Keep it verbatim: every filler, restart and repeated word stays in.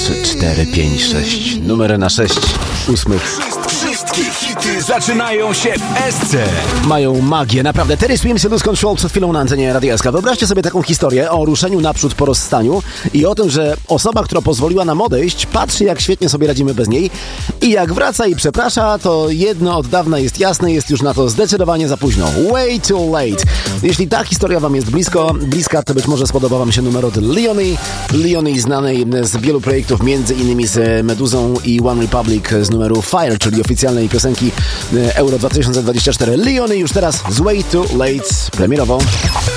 trzy, cztery, pięć, sześć. Numery na sześć ósmych. Wszystkie hity zaczynają się w S C. Mają magię, naprawdę. Terry Swims i Lose Control przed chwilą na antenie Radia S K. Wyobraźcie sobie taką historię o ruszeniu naprzód po rozstaniu i o tym, że osoba, która pozwoliła nam odejść, patrzy, jak świetnie sobie radzimy bez niej i jak wraca i przeprasza, to jedno od dawna jest jasne, jest już na to zdecydowanie za późno. Way too late. Jeśli ta historia wam jest blisko, bliska, to być może spodoba wam się numer od Leonie. Leonie znanej z wielu projektów, między innymi z Meduzą i One Republic z numeru Fire, czyli oficjalnej piosenki Euro dwa tysiące dwadzieścia cztery. Leonie już teraz z Way Too Late premierowo.